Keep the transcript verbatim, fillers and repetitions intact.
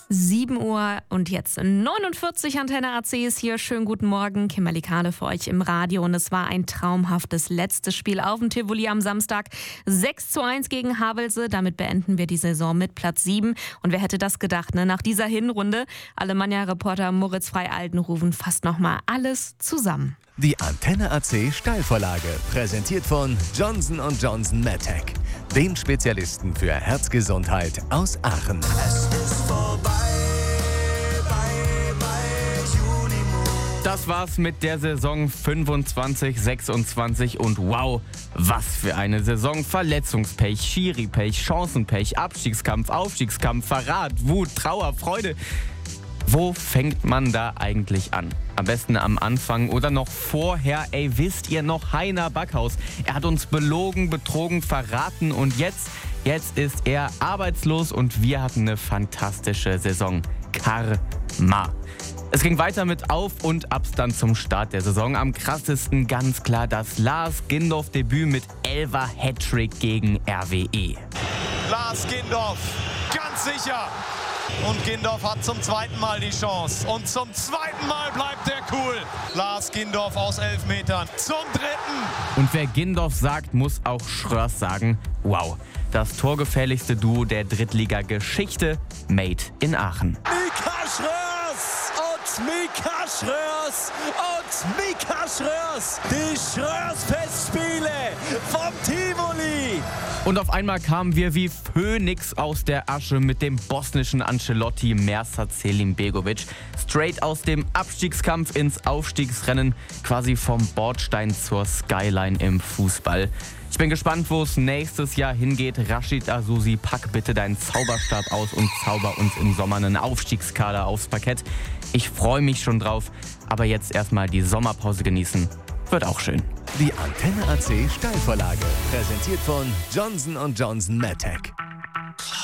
sieben Uhr und jetzt neunundvierzig. Antenne A C ist hier. Schönen guten Morgen. Kimberly Kahle für euch im Radio. Und es war ein traumhaftes letztes Spiel auf dem Tivoli am Samstag. sechs zu eins gegen Havelse. Damit beenden wir die Saison mit Platz sieben. Und wer hätte das gedacht, ne? Nach dieser Hinrunde, Alemannia-Reporter Moritz Frei-Alten rufen fast nochmal alles zusammen. Die Antenne A C Steilvorlage, präsentiert von Johnson und Johnson MedTech, dem Spezialisten für Herzgesundheit aus Aachen. Es ist vorbei bei, bei Unimog. Das war's mit der Saison fünfundzwanzig sechsundzwanzig und wow, was für eine Saison. Verletzungspech, Schiri-Pech, Chancenpech, Abstiegskampf, Aufstiegskampf, Verrat, Wut, Trauer, Freude. Wo fängt man da eigentlich an? Am besten am Anfang oder noch vorher. Ey, wisst ihr noch, Heiner Backhaus? Er hat uns belogen, betrogen, verraten und jetzt, jetzt ist er arbeitslos und wir hatten eine fantastische Saison. Karma. Es ging weiter mit Auf- und Abs dann zum Start der Saison. Am krassesten ganz klar das Lars Gindorf-Debüt mit Elfer Hattrick gegen R W E. Lars Gindorf, ganz sicher. Und Gindorf hat zum zweiten Mal die Chance. Und zum zweiten Mal bleibt er cool. Lars Gindorf aus elf Metern. Zum dritten. Und wer Gindorf sagt, muss auch Schröers sagen. Wow, das torgefährlichste Duo der Drittliga-Geschichte. Made in Aachen. Mika Schröers und Mika Schröers und Mika Schröers. Die Schröers-Festspiele vom Tivoli. Und auf einmal kamen wir wie Phönix aus der Asche mit dem bosnischen Ancelotti Mersat Selimbegovic. Straight aus dem Abstiegskampf ins Aufstiegsrennen, quasi vom Bordstein zur Skyline im Fußball. Ich bin gespannt, wo es nächstes Jahr hingeht. Rashid Asusi, pack bitte deinen Zauberstab aus und zauber uns im Sommer einen Aufstiegskader aufs Parkett. Ich freue mich schon drauf, aber jetzt erstmal die Sommerpause genießen. Wird auch schön. Die Antenne A C Steilvorlage, präsentiert von Johnson und Johnson MedTech.